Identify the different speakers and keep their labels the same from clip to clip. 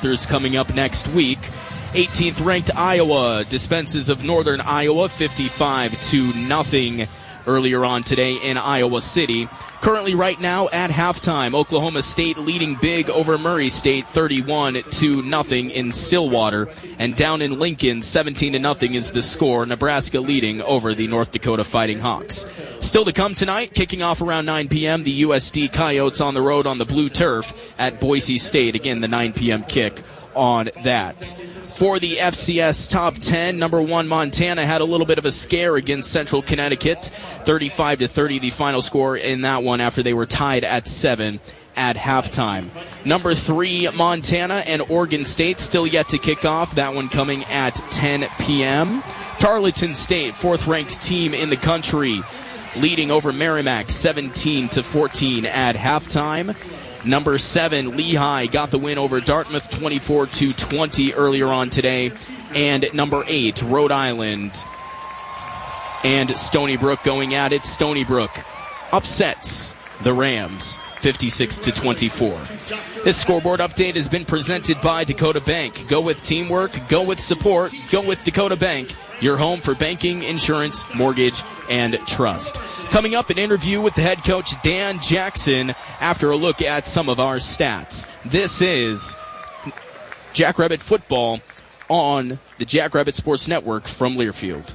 Speaker 1: Panthers coming up next week. 18th ranked Iowa dispenses of Northern Iowa 55-0 earlier on today in Iowa City. Currently right now at halftime, Oklahoma State leading big over Murray State 31-0 in Stillwater. And down in Lincoln, 17-0 is the score. Nebraska leading over the North Dakota Fighting Hawks. Still to come tonight, kicking off around 9 p.m., the USD Coyotes on the road on the blue turf at Boise State. Again, the 9 p.m. kick on that. For the FCS Top 10, number 1 Montana had a little bit of a scare against Central Connecticut. 35-30 the final score in that one after they were tied at 7 at halftime. Number 3 Montana and Oregon State still yet to kick off. That one coming at 10 p.m. Tarleton State, 4th-ranked team in the country, leading over Merrimack 17-14 at halftime. Number 7, Lehigh, got the win over Dartmouth 24-20 earlier on today. And number 8, Rhode Island and Stony Brook going at it. Stony Brook upsets the Rams 56-24. This scoreboard update has been presented by Dakota Bank. Go with teamwork, go with support, go with Dakota Bank, your home for banking, insurance, mortgage, and trust. Coming up, an interview with the head coach, Dan Jackson, after a look at some of our stats. This is Jackrabbit Football on the Jackrabbit Sports Network from Learfield.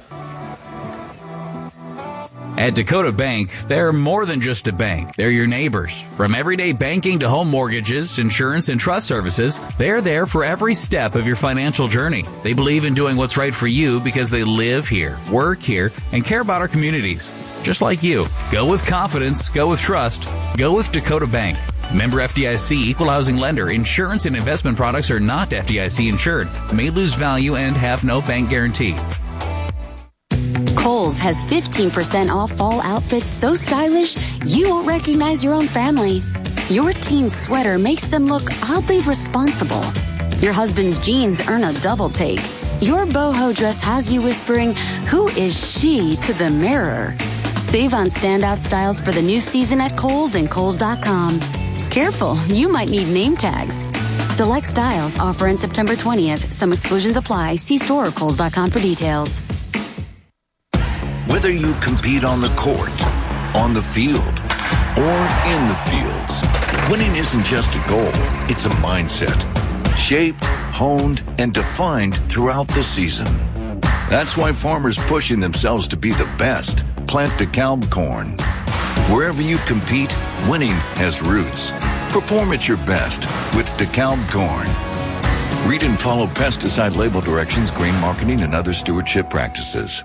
Speaker 2: At Dakota Bank, they're more than just a bank. They're your neighbors. From everyday banking to home mortgages, insurance, and trust services, they're there for every step of your financial journey. They believe in doing what's right for you because they live here, work here, and care about our communities. Just like you. Go with confidence, go with trust, go with Dakota Bank. Member FDIC, equal housing lender. Insurance and investment products are not FDIC insured, may lose value, and have no bank guarantee.
Speaker 3: Kohl's has 15% off fall outfits so stylish you won't recognize your own family. Your teen's sweater makes them look oddly responsible. Your husband's jeans earn a double take. Your boho dress has you whispering, "Who is she?" to the mirror. Save on standout styles for the new season at Kohl's and Kohls.com. Careful, you might need name tags. Select styles offer in September 20th. Some exclusions apply. See store or Kohls.com for details.
Speaker 4: Whether you compete on the court, on the field, or in the fields, winning isn't just a goal, it's a mindset. Shaped, honed, and defined throughout the season. That's why farmers pushing themselves to be the best plant DeKalb corn. Wherever you compete, winning has roots. Perform at your best with DeKalb corn. Read and follow pesticide label directions, grain marketing, and other stewardship practices.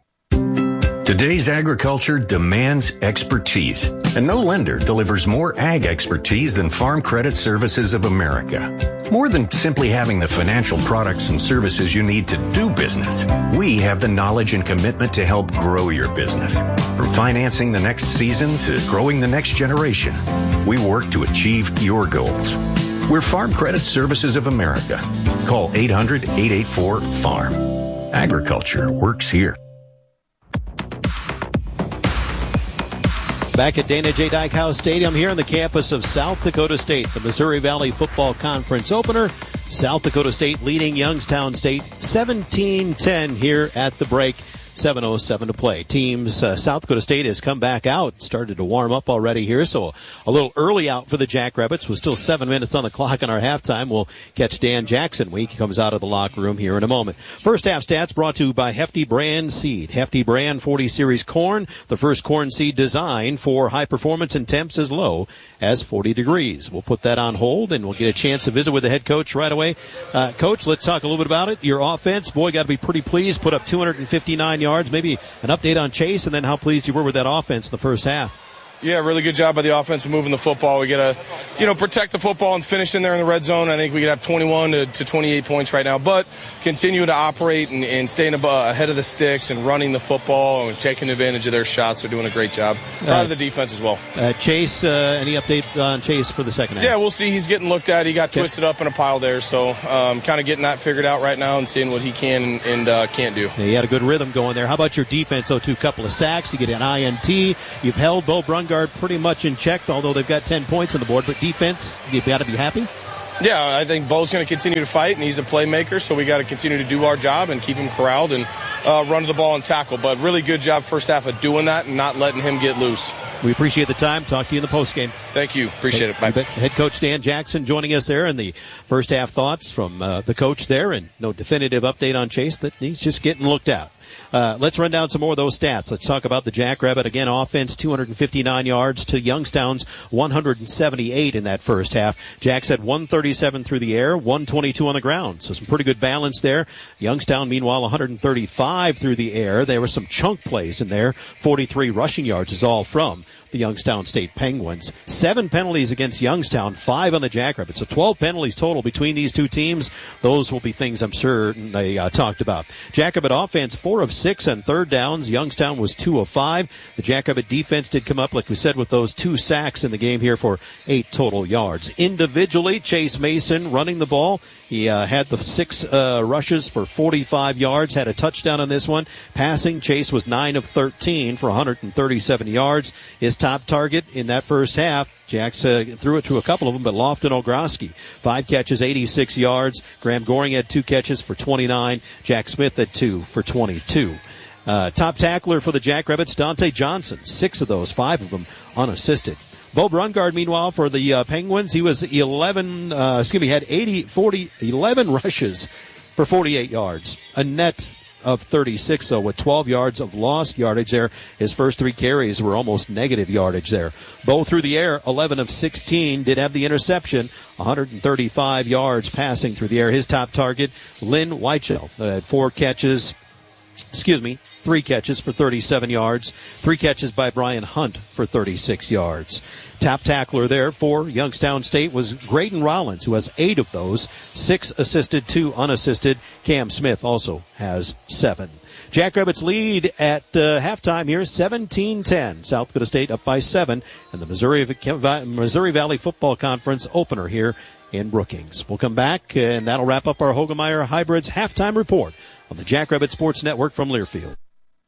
Speaker 5: Today's agriculture demands expertise, and no lender delivers more ag expertise than Farm Credit Services of America. More than simply having the financial products and services you need to do business, we have the knowledge and commitment to help grow your business. From financing the next season to growing the next generation, we work to achieve your goals. We're Farm Credit Services of America. Call 800-884-FARM. Agriculture works here.
Speaker 6: Back at Dana J. Dykhouse Stadium here on the campus of South Dakota State, the Missouri Valley Football Conference opener. South Dakota State leading Youngstown State 17-10 here at the break. 7:07 to play. South Dakota State has come back out, started to warm up already here, so a little early out for the Jackrabbits. With still 7 minutes on the clock in our halftime. We'll catch Dan Jackson when he comes out of the locker room here in a moment. First half stats brought to you by Hefty Brand Seed. Hefty Brand 40 Series corn, the first corn seed designed for high performance and temps as low as 40 degrees. We'll put that on hold, and we'll get a chance to visit with the head coach right away. Coach, let's talk a little bit about it. Your offense, boy, got to be pretty pleased. Put up 259 yards. Maybe an update on Chase, and then how pleased you were with that offense in the first half.
Speaker 7: Yeah, really good job by the offense of moving the football. We got to, protect the football and finish in there in the red zone. I think we could have 21 to 28 points right now, but continue to operate and staying ahead of the sticks and running the football and taking advantage of their shots. They're doing a great job. Proud of the defense as well.
Speaker 6: Chase, any update on Chase for the second half?
Speaker 7: Yeah, we'll see. He's getting looked at. He got twisted up in a pile there, so kind of getting that figured out right now and seeing what he can and can't do.
Speaker 6: Yeah, you had a good rhythm going there. How about your defense, though? 2 couple of sacks. You get an INT. You've held Bo Brungard pretty much in check, although they've got 10 points on the board. But defense, you've got to be happy?
Speaker 7: Yeah, I think Bo's going to continue to fight, and he's a playmaker, so we got to continue to do our job and keep him corralled and run to the ball and tackle. But really good job first half of doing that and not letting him get loose.
Speaker 6: We appreciate the time. Talk to you in the postgame.
Speaker 7: Thank you. Appreciate it. Bye.
Speaker 6: Head coach Dan Jackson joining us there, and the first half thoughts from the coach there, and no definitive update on Chase, that he's just getting looked at. Let's run down some more of those stats. Let's talk about the Jackrabbit. Again, offense, 259 yards to Youngstown's 178 in that first half. Jacks had 137 through the air, 122 on the ground. So some pretty good balance there. Youngstown, meanwhile, 135 through the air. There were some chunk plays in there. 43 rushing yards is all from the Youngstown State Penguins. 7 penalties against Youngstown, 5 on the Jackrabbits. So 12 penalties total between these two teams. Those will be things I'm sure they talked about. Jackrabbit offense, 4 of 6 on third downs. Youngstown was 2 of 5. The Jackrabbit defense did come up, like we said, with those 2 sacks in the game here for 8 total yards. Individually, Chase Mason running the ball. He had the 6 rushes for 45 yards, had a touchdown on this one. Passing, Chase was 9 of 13 for 137 yards. His top target in that first half, Jacks threw it to a couple of them, but Lofton Ogroski, 5 catches, 86 yards. Graham Goring had 2 catches for 29. Jack Smith had 2 for 22. Top tackler for the Jackrabbits, Dante Johnson, 6 of those, 5 of them unassisted. Bo Brungard, meanwhile, for the Penguins, he was 11 rushes for 48 yards. A net of 36, so with 12 yards of lost yardage there. His first 3 carries were almost negative yardage there. Bo through the air, 11 of 16, did have the interception, 135 yards passing through the air. His top target, Lynn Weichel, had 3 catches for 37 yards. 3 catches by Brian Hunt for 36 yards. Top tackler there for Youngstown State was Graydon Rollins, who has 8 of those, 6 assisted, 2 unassisted. Cam Smith also has 7. Jackrabbits lead at halftime here, 17-10. South Dakota State up by 7, and the Missouri Valley Football Conference opener here in Brookings. We'll come back, and that'll wrap up our Hoegemeyer Hybrids halftime report on the Jackrabbit Sports Network from Learfield.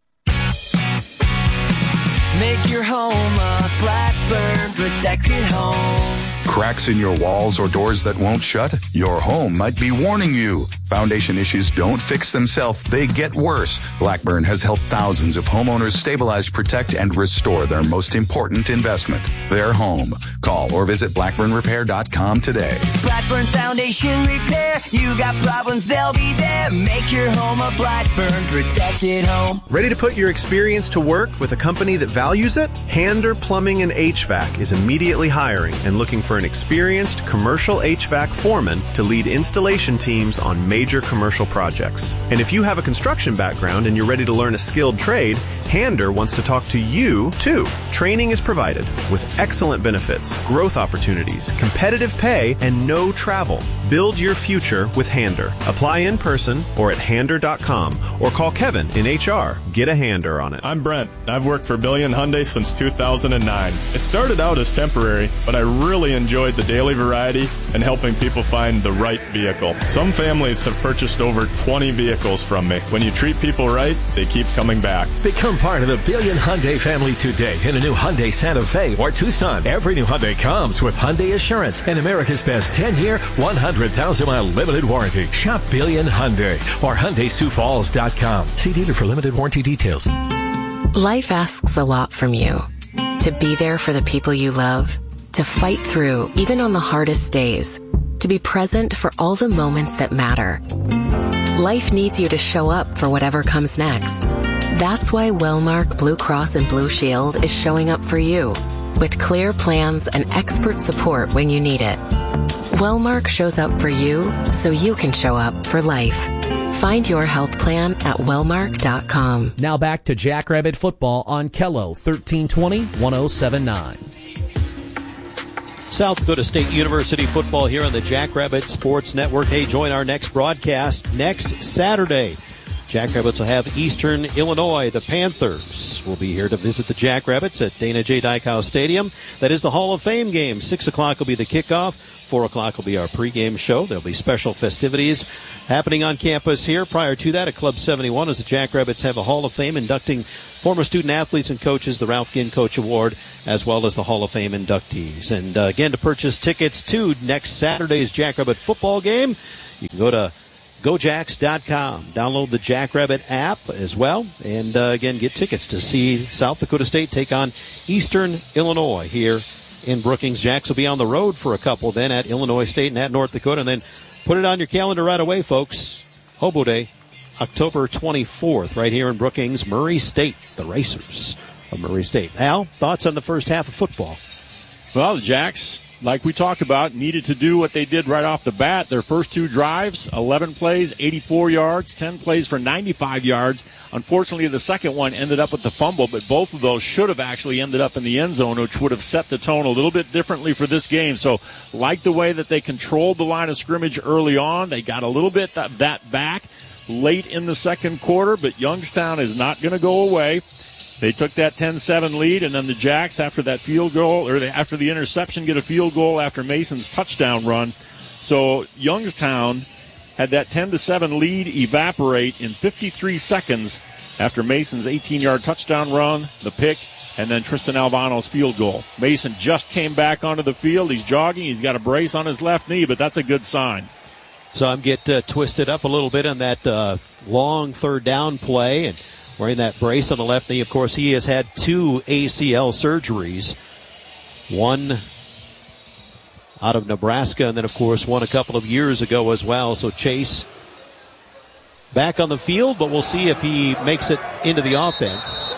Speaker 8: Make your home a Blackburn protected home.
Speaker 9: Cracks in your walls or doors that won't shut? Your home might be warning you. Foundation issues don't fix themselves, they get worse. Blackburn has helped thousands of homeowners stabilize, protect, and restore their most important investment, their home. Call or visit blackburnrepair.com today.
Speaker 8: Blackburn Foundation Repair. You got problems, they'll be there. Make your home a Blackburn protected home.
Speaker 10: Ready to put your experience to work with a company that values it? Hander Plumbing and HVAC is immediately hiring and looking for an experienced commercial HVAC foreman to lead installation teams on major commercial projects. And if you have a construction background and you're ready to learn a skilled trade, Hander wants to talk to you too. Training is provided with excellent benefits, growth opportunities, competitive pay, and no travel. Build your future with Hander. Apply in person or at hander.com or call Kevin in HR. Get a Hander on it.
Speaker 11: I'm Brent. I've worked for Billion Hyundai since 2009. It started out as temporary, but I really enjoyed the daily variety and helping people find the right vehicle. Some families have purchased over 20 vehicles from me. When you treat people right, they keep coming back.
Speaker 12: Become part of the Billion Hyundai family today in a new Hyundai Santa Fe or Tucson. Every new Hyundai comes with Hyundai Assurance and America's best 10-year, 100,000-mile limited warranty. Shop Billion Hyundai or HyundaiSiouxFalls.com. See dealer for limited warranty details.
Speaker 13: Life asks a lot from you. To be there for the people you love. To fight through even on the hardest days. To be present for all the moments that matter. Life needs you to show up for whatever comes next. That's why Wellmark Blue Cross and Blue Shield is showing up for you with clear plans and expert support when you need it. Wellmark shows up for you so you can show up for life. Find your health plan at wellmark.com.
Speaker 14: Now back to Jackrabbit football on Kello 1320-1079.
Speaker 6: South Dakota State University football here on the Jackrabbit Sports Network. Hey, join our next broadcast next Saturday. Jackrabbits will have Eastern Illinois. The Panthers will be here to visit the Jackrabbits at Dana J. Dykhouse Stadium. That is the Hall of Fame game. 6 o'clock will be the kickoff. 4 o'clock will be our pregame show. There'll be special festivities happening on campus here. Prior to that, at Club 71, as the Jackrabbits have a Hall of Fame inducting former student athletes and coaches, the Ralph Ginn Coach Award, as well as the Hall of Fame inductees. And again, to purchase tickets to next Saturday's Jackrabbit football game, you can go to GoJacks.com. Download the Jackrabbit app as well. And again, get tickets to see South Dakota State take on Eastern Illinois here in Brookings. Jacks will be on the road for a couple then at Illinois State and at North Dakota. And then put it on your calendar right away, folks. Hobo Day, October 24th, right here in Brookings. Murray State, the Racers of Murray State. Al, thoughts on the first half of football?
Speaker 15: Well, the Jacks, like we talked about, needed to do what they did right off the bat. Their first 2 drives, 11 plays, 84 yards, 10 plays for 95 yards. Unfortunately, the second one ended up with the fumble, but both of those should have actually ended up in the end zone, which would have set the tone a little bit differently for this game. So, like the way that they controlled the line of scrimmage early on, they got a little bit of that back late in the second quarter, but Youngstown is not going to go away. They took that 10-7 lead, and then the Jacks, after that field goal, or after the interception, get a field goal after Mason's touchdown run. So Youngstown had that 10-7 lead evaporate in 53 seconds after Mason's 18-yard touchdown run, the pick, and then Tristan Albano's field goal. Mason just came back onto the field. He's jogging. He's got a brace on his left knee, but that's a good sign.
Speaker 6: So I'm get twisted up a little bit on that long third down play, and wearing that brace on the left knee. Of course, he has had 2 ACL surgeries. One out of Nebraska, and then, of course, one a couple of years ago as well. So Chase back on the field, but we'll see if he makes it into the offense.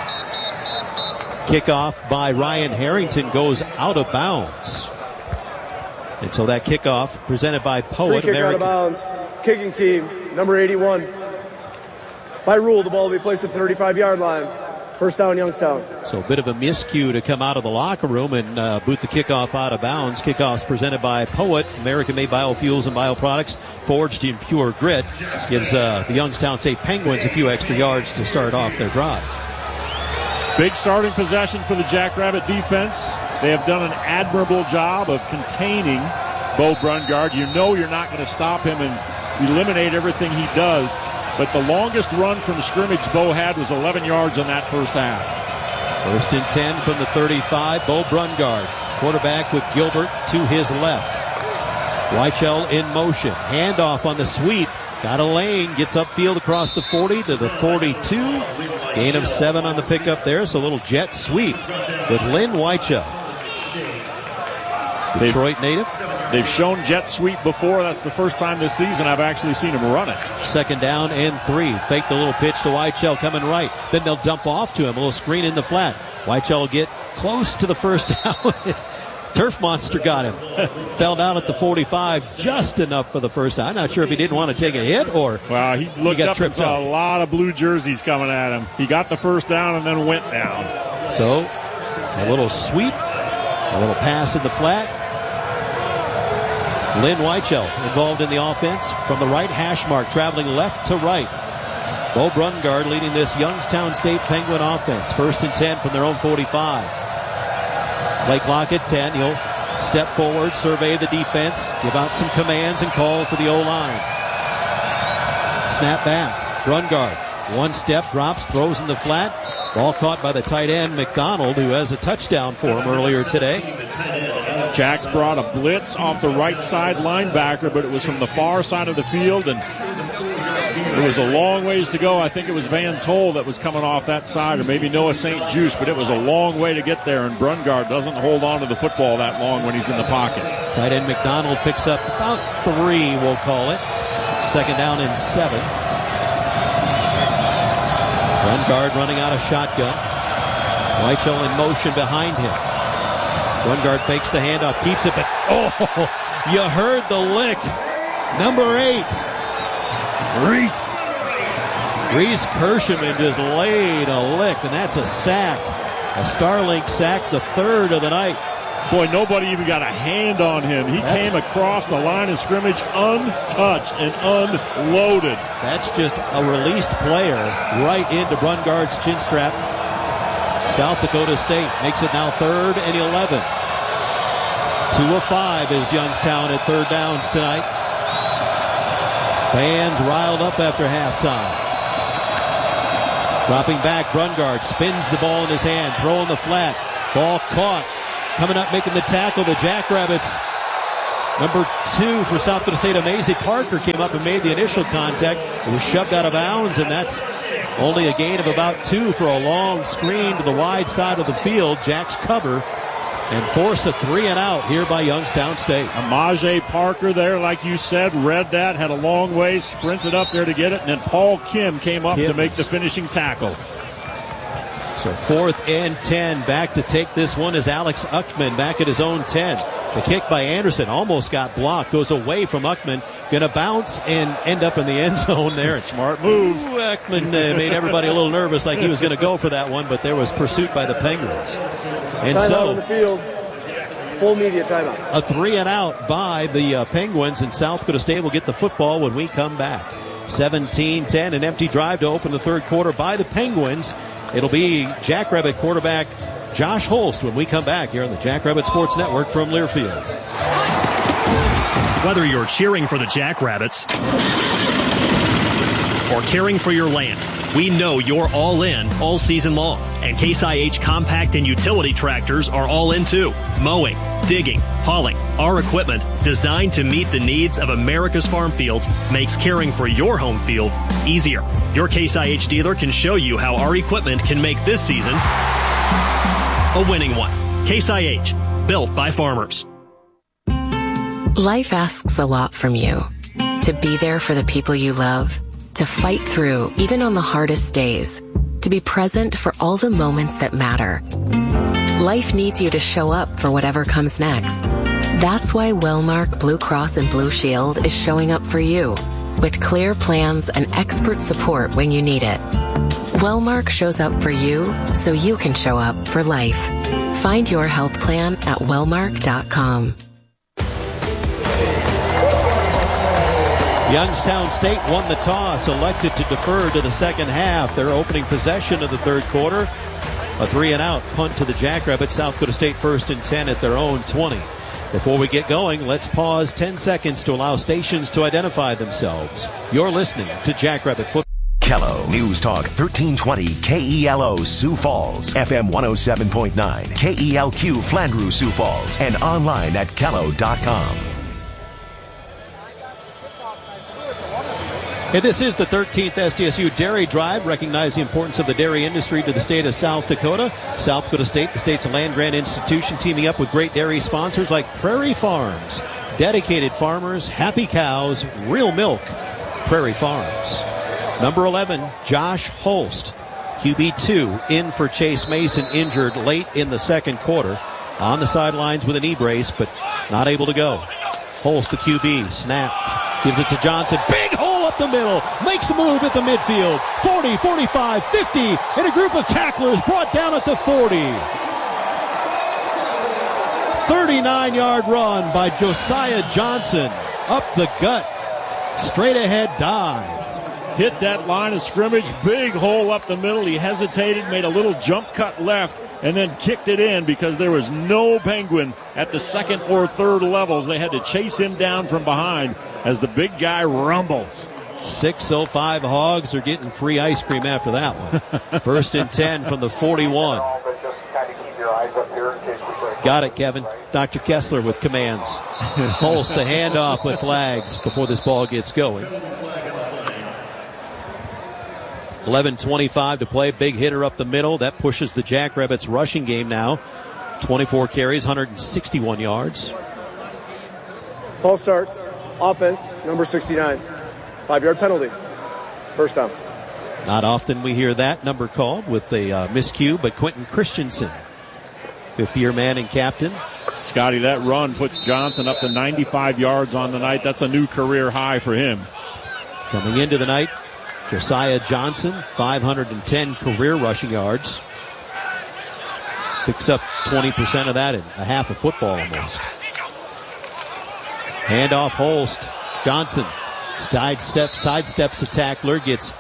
Speaker 6: Kickoff by Ryan Harrington goes out of bounds. And so that kickoff presented by Poet.
Speaker 16: Free kick out of bounds. Kicking team, number 81. By rule, the ball will be placed at the 35-yard line. First down, Youngstown.
Speaker 6: So a bit of a miscue to come out of the locker room and boot the kickoff out of bounds. Kickoffs presented by Poet, American-made biofuels and bioproducts, forged in pure grit. Gives the Youngstown State Penguins a few extra yards to start off their drive.
Speaker 15: Big starting possession for the Jackrabbit defense. They have done an admirable job of containing Bo Brungard. You know you're not going to stop him and eliminate everything he does. But the longest run from scrimmage Bo had was 11 yards on that first half.
Speaker 6: 1st and 10 from the 35. Bo Brungard, quarterback with Gilbert to his left. Weichel in motion. Handoff on the sweep. Got a lane. Gets upfield across the 40 to the 42. Gain of 7 on the pickup there. So a little jet sweep with Lynn Weichel. Detroit native.
Speaker 15: They've shown jet sweep before. That's the first time this season I've actually seen him run it.
Speaker 6: 2nd down and 3. Fake the little pitch to Weichel coming right. Then they'll dump off to him. A little screen in the flat. Weichel will get close to the first down. Turf Monster got him. Fell down at the 45 just enough for the first down. I'm not sure if he didn't want to take a hit or
Speaker 15: well, he looked
Speaker 6: got
Speaker 15: up and saw a lot of blue jerseys coming at him. He got the first down and then went down.
Speaker 6: So a little sweep, a little pass in the flat. Lynn Weichel involved in the offense from the right hash mark, traveling left to right. Bo Brungard leading this Youngstown State Penguin offense. 1st and 10 from their own 45. Play clock at 10. He'll step forward, survey the defense, give out some commands and calls to the O-line. Snap back. Brungard. One step, drops, throws in the flat. Ball caught by the tight end, McDonald, who has a touchdown for him earlier today.
Speaker 15: Jacks brought a blitz off the right side linebacker, but it was from the far side of the field, and there was a long ways to go. I think it was Van Tol that was coming off that side, or maybe Noah St. Juice, but it was a long way to get there, and Brungard doesn't hold on to the football that long when he's in the pocket.
Speaker 6: Tight end McDonald picks up about 3, we'll call it. 2nd down and 7. Brungard running out of shotgun. Weichel in motion behind him. Brungard fakes the handoff, keeps it, but you heard the lick. Number 8. Reese Kirschman just laid a lick, and that's a sack. A Starlink sack, the 3rd of the night
Speaker 15: Boy, nobody even got a hand on him. He came across the line of scrimmage untouched and unloaded.
Speaker 6: That's just a released player right into Brungard's chin strap. South Dakota State makes it now 3rd and 11. 2 of 5 is Youngstown at third downs tonight. Fans riled up after halftime. Dropping back, Brungard spins the ball in his hand, throwing the flat. Ball caught. Coming up, making the tackle, the Jackrabbits. Number 2 for South Dakota State, Amazing Parker, came up and made the initial contact. It was shoved out of bounds, and that's only a gain of about 2 for a long screen to the wide side of the field. Jacks cover and force a 3 and out here by Youngstown State.
Speaker 15: Amajay Parker there, like you said, read that, had a long way, sprinted up there to get it, and then Paul Kim came up to make the finishing tackle.
Speaker 6: So 4th and 10. Back to take this one is Alex Uckman back at his own 10. The kick by Anderson almost got blocked. Goes away from Uckman. Going to bounce and end up in the end zone there.
Speaker 15: Smart move.
Speaker 6: Uckman made everybody a little nervous, like he was going to go for that one, but there was pursuit by the Penguins. And
Speaker 16: timeout
Speaker 6: so
Speaker 16: on the field. Full media timeout.
Speaker 6: A 3 and out by the Penguins, and South Dakota State will get the football when we come back. 17-10, an empty drive to open the third quarter by the Penguins. It'll be Jackrabbit quarterback Josh Holst when we come back here on the Jackrabbit Sports Network from Learfield.
Speaker 17: Whether you're cheering for the Jackrabbits or caring for your land, we know you're all in all season long. And Case IH compact and utility tractors are all in too. Mowing, digging, hauling, our equipment designed to meet the needs of America's farm fields makes caring for your home field easier. Your Case IH dealer can show you how our equipment can make this season a winning one. Case IH, built by farmers.
Speaker 13: Life asks a lot from you. To be there for the people you love, to fight through even on the hardest days, to be present for all the moments that matter. Life needs you to show up for whatever comes next. That's why Wellmark Blue Cross and Blue Shield is showing up for you with clear plans and expert support when you need it. Wellmark shows up for you so you can show up for life. Find your health plan at wellmark.com.
Speaker 6: Youngstown State won the toss, elected to defer to the second half. Their opening possession of the third quarter, a 3 and out punt to the Jackrabbits. South Dakota State 1st and 10 at their own 20. Before we get going, let's pause 10 seconds to allow stations to identify themselves. You're listening to Jackrabbit Football.
Speaker 18: Kello News Talk 1320 KELO Sioux Falls, FM 107.9 KELQ Flandreau Sioux Falls, and online at kello.com.
Speaker 6: Hey, this is the 13th SDSU Dairy Drive. Recognize the importance of the dairy industry to the state of South Dakota. South Dakota State, the state's land-grant institution, teaming up with great dairy sponsors like Prairie Farms. Dedicated farmers, happy cows, real milk. Prairie Farms. Number 11, Josh Holst. QB2 in for Chase Mason, injured late in the second quarter. On the sidelines with a knee brace, but not able to go. Holst, the QB, snap. Gives it to Johnson. Big hole up the middle. Makes a move at the midfield. 40, 45, 50. And a group of tacklers brought down at the 40. 39-yard run by Josiah Johnson. Up the gut. Straight ahead dive.
Speaker 15: Hit that line of scrimmage. Big hole up the middle. He hesitated, made a little jump cut left, and then kicked it in because there was no Penguin at the second or third levels. They had to chase him down from behind as the big guy rumbles.
Speaker 6: 6:05 Hogs are getting free ice cream after that one. 1st and 10 from the 41. Got it, Kevin. Dr. Kessler with commands. Holst the handoff with flags before this ball gets going. 11:25 to play. Big hitter up the middle. That pushes the Jackrabbits rushing game now. 24 carries, 161 yards.
Speaker 16: False start. Offense, number 69. 5-yard penalty. First down.
Speaker 6: Not often we hear that number called with a miscue, but Quentin Christensen, 50-year man and captain.
Speaker 15: Scotty, that run puts Johnson up to 95 yards on the night. That's a new career high for him.
Speaker 6: Coming into the night, Josiah Johnson, 510 career rushing yards. Picks up 20% of that in a half of football almost. Handoff Holst. Johnson sidesteps a tackler, gets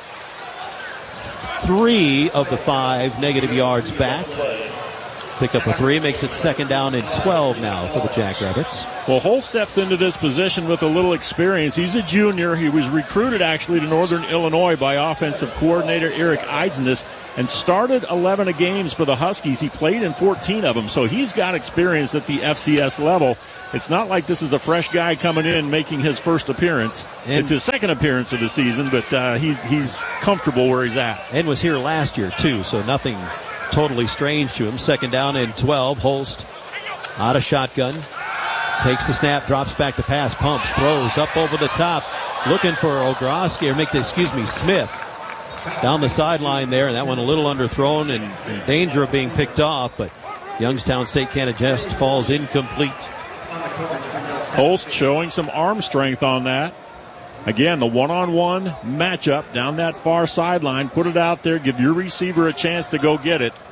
Speaker 6: 3 of the 5 negative yards back. Pick up a 3, makes it 2nd down and 12 now for the Jackrabbits.
Speaker 15: Well, Holst steps into this position with a little experience. He's a junior. He was recruited actually to Northern Illinois by offensive coordinator Eric Eidsness and started 11 games for the Huskies. He played in 14 of them, so he's got experience at the FCS level. It's not like this is a fresh guy coming in making his first appearance. It's his second appearance of the season, but he's comfortable where he's at.
Speaker 6: And was here last year, too, so nothing totally strange to him. 2nd down and 12. Holst out of shotgun. Takes the snap, drops back to pass, pumps, throws up over the top. Looking for Smith. Down the sideline there, and that one a little underthrown and in danger of being picked off, but Youngstown State can't adjust, falls incomplete.
Speaker 15: Holst showing some arm strength on that. Again, the one-on-one matchup down that far sideline. Put it out there, give your receiver a chance to go get it.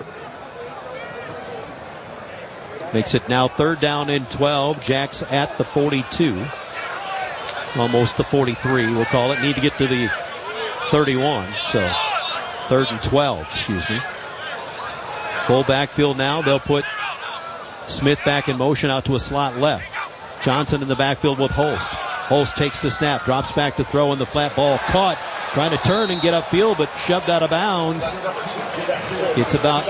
Speaker 6: Makes it now 3rd down and 12. Jacks at the 42. Almost the 43, we'll call it. Need to get to the 31, so 3rd and 12, Full backfield now. They'll put Smith back in motion out to a slot left. Johnson in the backfield with Holst. Holst takes the snap, drops back to throw in the flat ball. Caught, trying to turn and get upfield, but shoved out of bounds. It's about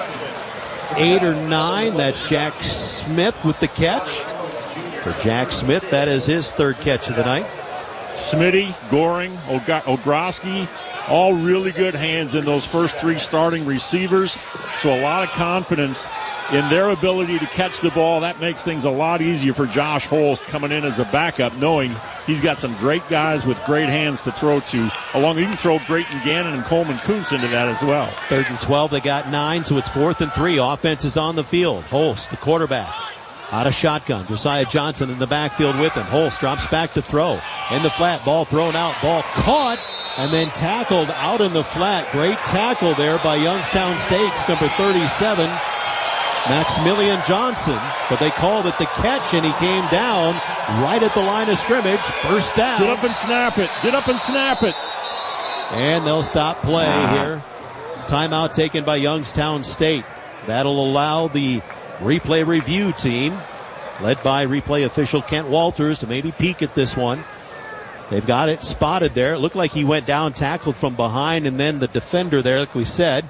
Speaker 6: 8 or 9. That's Jack Smith with the catch. For Jack Smith, that is his 3rd catch of the night.
Speaker 15: Smitty, Goring, Ogroski, all really good hands in those first 3 starting receivers. So a lot of confidence in their ability to catch the ball. That makes things a lot easier for Josh Holst coming in as a backup, knowing he's got some great guys with great hands to throw to. You can throw Drayton Gannon and Coleman Kuntz into that as well.
Speaker 6: 3rd and 12, they got 9, so it's 4th and 3. Offense is on the field. Holst, the quarterback, out of shotgun. Josiah Johnson in the backfield with him. Holst drops back to throw. In the flat, ball thrown out, ball caught, and then tackled out in the flat. Great tackle there by Youngstown State's number 37, Maximilian Johnson. But they called it the catch, and he came down right at the line of scrimmage. 1st down.
Speaker 15: Get up and snap it. Get up and snap it.
Speaker 6: And they'll stop play here. Timeout taken by Youngstown State. That'll allow the replay review team, led by replay official Kent Walters, to maybe peek at this one. They've got it spotted there. It looked like he went down, tackled from behind, and then the defender there, like we said.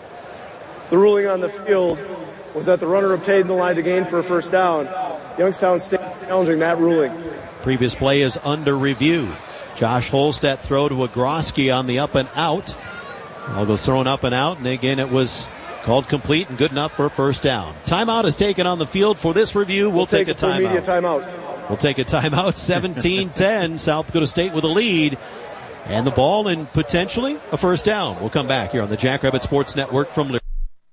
Speaker 16: The ruling on the field was that the runner obtained the line to gain for a 1st down. Youngstown State challenging that ruling.
Speaker 6: Previous play is under review. Josh Holst, that throw to Ogroski on the up and out. All goes thrown up and out, and again it was called complete and good enough for a 1st down. Timeout is taken on the field for this review. We'll take a timeout.
Speaker 16: Media timeout.
Speaker 6: We'll take a timeout. 17-10. South Dakota State with a lead. And the ball and potentially a 1st down. We'll come back here on the Jackrabbit Sports Network from Liberty.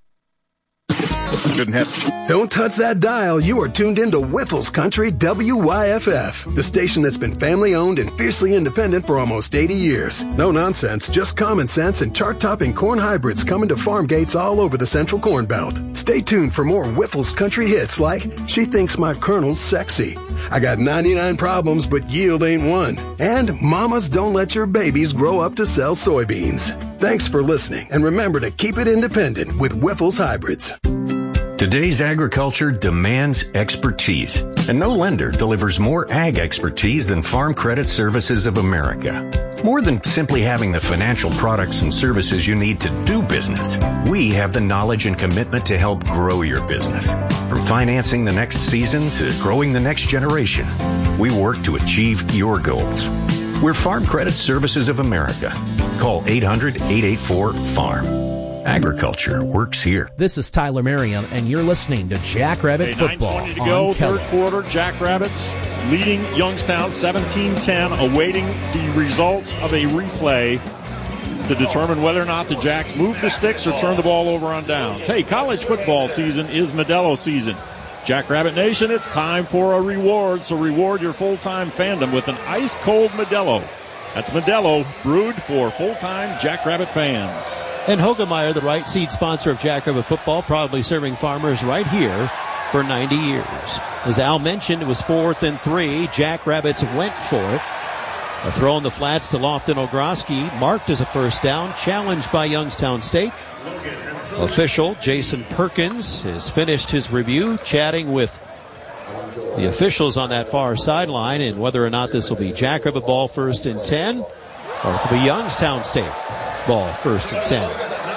Speaker 19: Don't touch that dial. You are tuned into Whiffles Country WYFF, the station that's been family-owned and fiercely independent for almost 80 years. No nonsense, just common sense and chart-topping corn hybrids coming to farm gates all over the Central Corn Belt. Stay tuned for more Whiffles Country hits like She Thinks My Colonel's Sexy, I Got 99 Problems But Yield Ain't One, and Mamas Don't Let Your Babies Grow Up to Sell Soybeans. Thanks for listening, and remember to keep it independent with Whiffles Hybrids.
Speaker 5: Today's agriculture demands expertise, and no lender delivers more ag expertise than Farm Credit Services of America. More than simply having the financial products and services you need to do business, we have the knowledge and commitment to help grow your business. From financing the next season to growing the next generation, we work to achieve your goals. We're Farm Credit Services of America. Call 800-884-FARM. Agriculture works here.
Speaker 14: This is Tyler Merriam, and you're listening to Jackrabbit Football.
Speaker 15: 9:20 to go, third quarter. Jackrabbits leading Youngstown 17-10, awaiting the results of a replay to determine whether or not the Jacks move the sticks or turn the ball over on downs. Hey, college football season is Modelo season. Jackrabbit Nation, it's time for a reward, so reward your full-time fandom with an ice-cold Modelo. That's Modelo, brewed for full-time Jackrabbit fans.
Speaker 6: And Hogemeyer, the right seed sponsor of Jackrabbit football, proudly serving farmers right here for 90 years. As Al mentioned, it was 4th and 3. Jackrabbits went for it. A throw in the flats to Lofton Ogroski, marked as a first down, challenged by Youngstown State. Official Jason Perkins has finished his review, chatting with the officials on that far sideline, and whether or not this will be Jackrabbit ball 1st and 10, or if it'll be Youngstown State ball 1st and 10.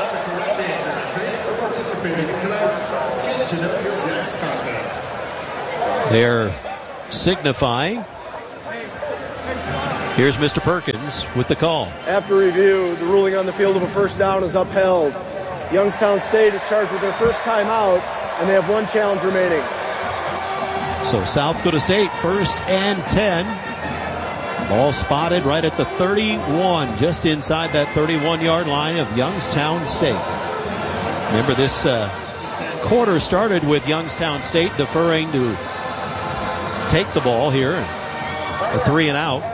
Speaker 6: They're signifying. Here's Mr. Perkins with the call.
Speaker 16: After review, the ruling on the field of a first down is upheld. Youngstown State is charged with their first timeout, and they have 1 challenge remaining.
Speaker 6: So South Dakota State 1st and 10. Ball spotted right at the 31, just inside that 31-yard line of Youngstown State. Remember, this quarter started with Youngstown State deferring to take the ball here. A 3 and out.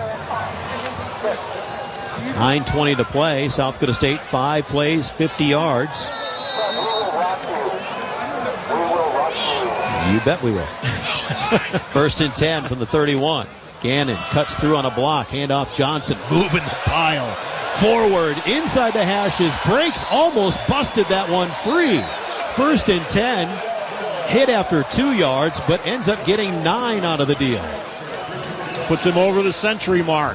Speaker 6: 9:20 to play. South Dakota State 5 plays, 50 yards. You bet we will. 1st and 10 from the 31. Gannon cuts through on a block. Handoff Johnson. Moving the pile. Forward. Inside the hashes. Breaks. Almost busted that one free. 1st and 10. Hit after 2 yards, but ends up getting 9 out of the deal.
Speaker 15: Puts him over the century mark.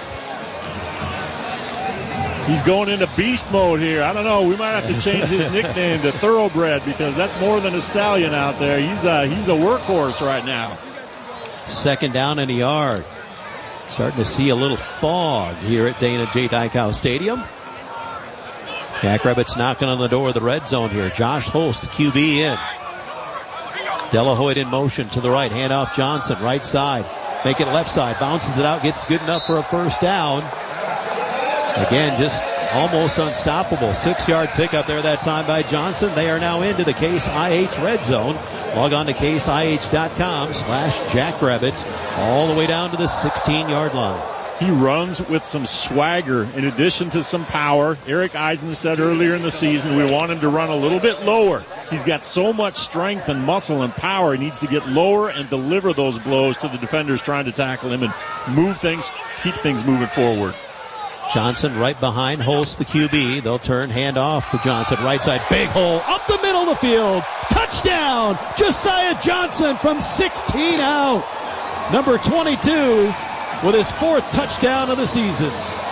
Speaker 15: He's going into beast mode here. I don't know. We might have to change his nickname to Thoroughbred, because that's more than a stallion out there. He's a workhorse right now.
Speaker 6: 2nd down and a yard. Starting to see a little fog here at Dana J. Dykow Stadium. Jackrabbits knocking on the door of the red zone here. Josh Holst, QB in. Delahoyt in motion to the right. Handoff Johnson, right side. Make it left side. Bounces it out. Gets good enough for a first down. Again, just almost unstoppable. 6-yard pickup there that time by Johnson. They are now into the Case IH red zone. Log on to caseih.com/Jackrabbits all the way down to the 16-yard line.
Speaker 15: He runs with some swagger in addition to some power. Eric Eisen said earlier in the season we want him to run a little bit lower. He's got so much strength and muscle and power. He needs to get lower and deliver those blows to the defenders trying to tackle him and move things, keep things moving forward.
Speaker 6: Johnson right behind Holst, the QB. They'll turn, hand off to Johnson. Right side, big hole, up the middle of the field. Touchdown! Josiah Johnson from 16 out. Number 22 with his 4th touchdown of the season.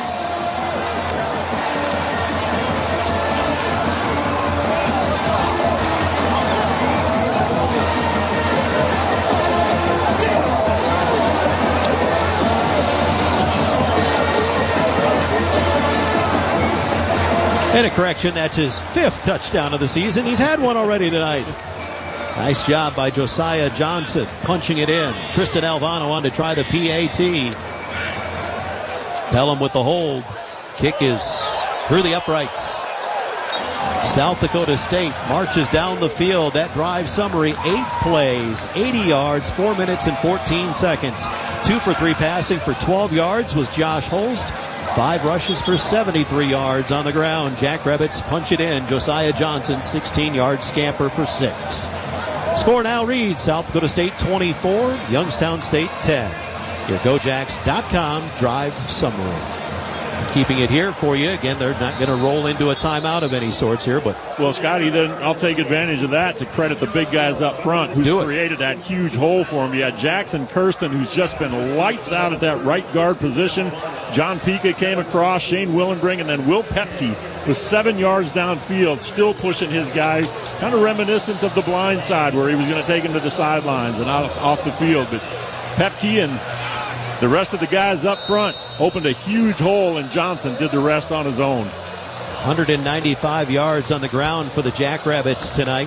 Speaker 6: And a correction, that's his 5th touchdown of the season. He's had one already tonight. Nice job by Josiah Johnson, punching it in. Tristan Alvano on to try the PAT. Pelham with the hold. Kick is through the uprights. South Dakota State marches down the field. That drive summary, 8 plays, 80 yards, 4 minutes and 14 seconds. 2 for 3 passing for 12 yards was Josh Holst. 5 rushes for 73 yards on the ground. Jackrabbits punch it in. Josiah Johnson, 16-yard scamper for 6. Score now reads South Dakota State 24, Youngstown State 10. Your GoJacks.com drive summary. Keeping it here for you. Again, they're not going to roll into a timeout of any sorts here, but
Speaker 15: well, Scotty, then I'll take advantage of that to credit the big guys up front who created that huge hole for him. You had Jackson Kirsten, who's just been lights out at that right guard position. John Pika came across, Shane Willenbring, and then Will Pepke was 7 yards downfield, still pushing his guy, kind of reminiscent of the blind side where he was going to take him to the sidelines and out off the field. But Pepke and the rest of the guys up front opened a huge hole, and Johnson did the rest on his own.
Speaker 6: 195 yards on the ground for the Jackrabbits tonight.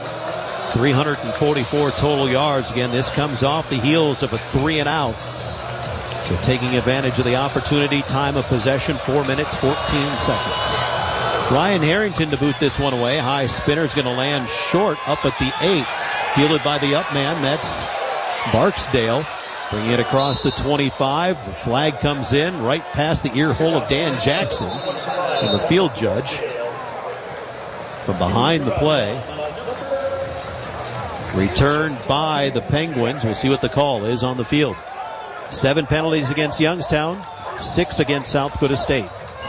Speaker 6: 344 total yards. Again, this comes off the heels of a 3 and out. So taking advantage of the opportunity, time of possession, 4 minutes, 14 seconds. Ryan Harrington to boot this one away. High spinner is going to land short up at the 8. Fielded by the up man. That's Barksdale. Bringing it across the 25. The flag comes in right past the ear hole of Dan Jackson. And the field judge from behind the play. Returned by the Penguins. We'll see what the call is on the field. 7 penalties against Youngstown, 6 against South Dakota State.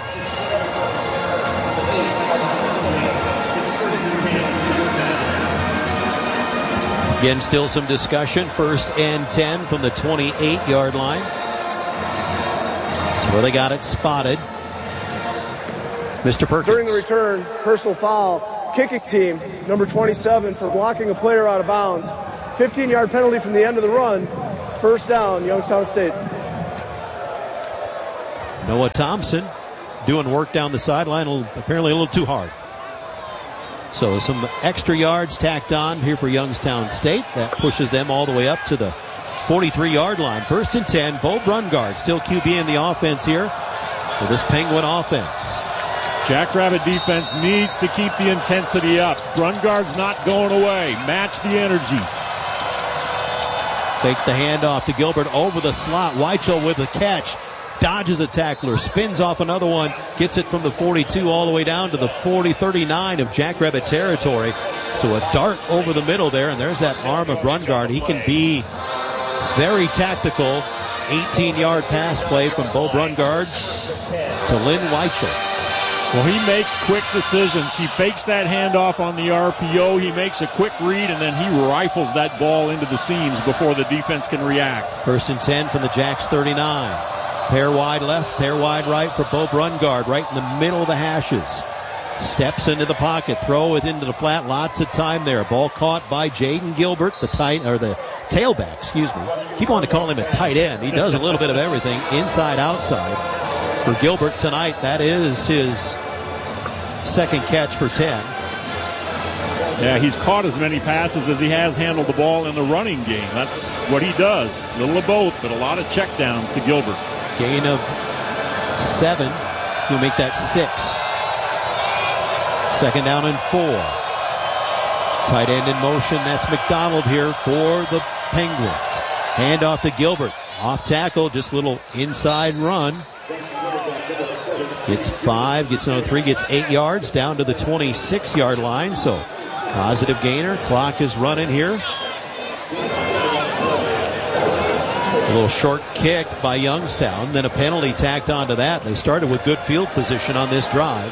Speaker 6: Again, still some discussion. 1st and 10 from the 28-yard line. That's where they got it spotted. Mr. Perkins.
Speaker 16: During the return, personal foul, kicking team, number 27, for blocking a player out of bounds. 15-yard penalty from the end of the run. 1st down, Youngstown State.
Speaker 6: Noah Thompson doing work down the sideline, apparently a little too hard. So some extra yards tacked on here for Youngstown State. That pushes them all the way up to the 43-yard line. 1st and 10, Bo Brungard still QB in the offense here for this Penguin offense.
Speaker 15: Jackrabbit defense needs to keep the intensity up. Brungard's not going away. Match the energy.
Speaker 6: Fake the handoff to Gilbert over the slot. Weichel with the catch. Dodges a tackler, spins off another one, gets it from the 42 all the way down to the 40-39 of Jackrabbit territory. So a dart over the middle there, and there's that arm of Brungard. He can be very tactical. 18-yard pass play from Bo Brungard to Lynn Weichel.
Speaker 15: Well, he makes quick decisions. He fakes that handoff on the RPO. He makes a quick read, and then he rifles that ball into the seams before the defense can react.
Speaker 6: 1st and 10 from the Jacks 39. Pair wide left, pair wide right for Bo Brungard, right in the middle of the hashes. Steps into the pocket, throw it into the flat, lots of time there. Ball caught by Jaden Gilbert, the tailback, excuse me. Keep on to call him a tight end. He does a little bit of everything, inside, outside. For Gilbert tonight, that is his 2nd catch for 10.
Speaker 15: Yeah, he's caught as many passes as he has handled the ball in the running game. That's what he does. A little of both, but a lot of checkdowns to Gilbert.
Speaker 6: Gain of 7. He'll make that 6. 2nd down and 4. Tight end in motion. That's McDonald here for the Penguins. Handoff to Gilbert. Off tackle, just a little inside run. Gets 5, gets another 3, gets 8 yards down to the 26-yard line. So positive gainer. Clock is running here. A little short kick by Youngstown, then a penalty tacked onto that. They started with good field position on this drive.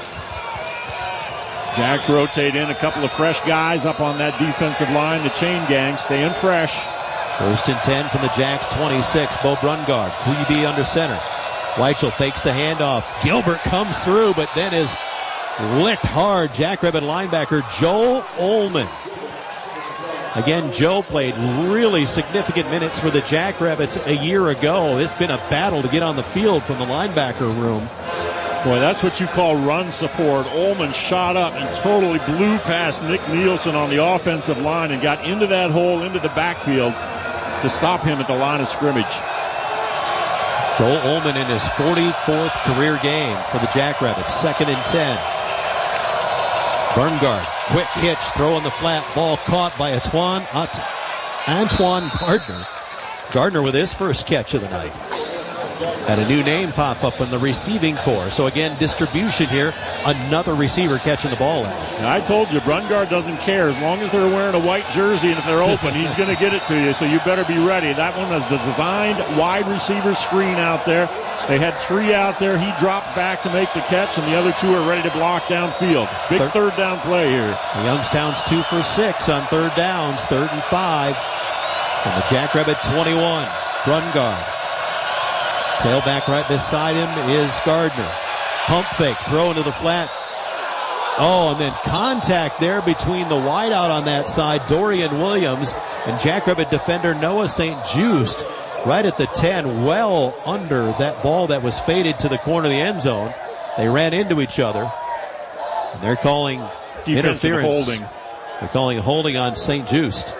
Speaker 15: Jacks rotate in a couple of fresh guys up on that defensive line. The chain gang staying fresh.
Speaker 6: 1st and 10 from the Jacks 26. Bo Brungard, QB under center. Weichel fakes the handoff. Gilbert comes through, but then is licked hard. Jackrabbit linebacker Joel Ullman. Again, Joe played really significant minutes for the Jackrabbits a year ago. It's been a battle to get on the field from the linebacker room.
Speaker 15: Boy, that's what you call run support. Ullman shot up and totally blew past Nick Nielsen on the offensive line and got into that hole, into the backfield to stop him at the line of scrimmage.
Speaker 6: Joel Ullman in his 44th career game for the Jackrabbits. 2nd and 10. Brungard, quick hitch, throw in the flat, ball caught by Antoine Gardner. Gardner with his first catch of the night. Had a new name pop up in the receiving corps. So again, distribution here. Another receiver catching the ball out.
Speaker 15: Now, I told you, Brungard doesn't care. As long as they're wearing a white jersey and if they're open, he's going to get it to you. So you better be ready. That one was the designed wide receiver screen out there. They had 3 out there. He dropped back to make the catch, and the other 2 are ready to block downfield. Big 3rd down play here.
Speaker 6: Youngstown's 2 for 6 on 3rd downs. 3rd and 5. From the Jackrabbit 21. Brungard. Tailback right beside him is Gardner. Pump fake, throw into the flat. Oh, and then contact there between the wideout on that side, Dorian Williams, and Jackrabbit defender Noah St. Just right at the 10, well under that ball that was faded to the corner of the end zone. They ran into each other. And they're calling
Speaker 15: defensive
Speaker 6: interference.
Speaker 15: Holding.
Speaker 6: They're calling a holding on St. Just.